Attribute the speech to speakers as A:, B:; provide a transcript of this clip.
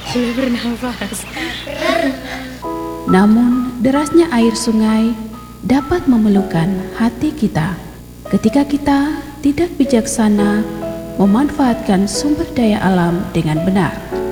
A: Boleh bernafas.
B: Namun, derasnya air sungai dapat memelukkan hati kita ketika kita tidak bijaksana memanfaatkan sumber daya alam dengan benar.